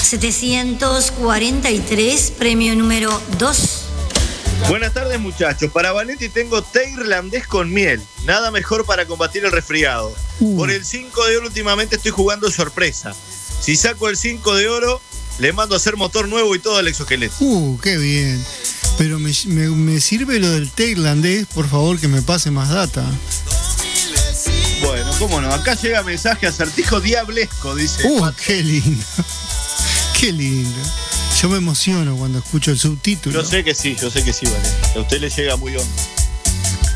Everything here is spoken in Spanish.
743, premio número 2. Buenas tardes, muchachos. Para Valenti tengo té irlandés con miel. Nada mejor para combatir el resfriado. Por el 5 de oro últimamente estoy jugando sorpresa. Si saco el 5 de oro, le mando a hacer motor nuevo y todo el exoesqueleto. Qué bien. Pero me sirve lo del té irlandés, por favor, que me pase más data. Bueno, cómo no. Acá llega mensaje acertijo diablesco, dice. Qué lindo. Qué lindo. Yo me emociono cuando escucho el subtítulo. Yo sé que sí, vale. A usted le llega muy hondo.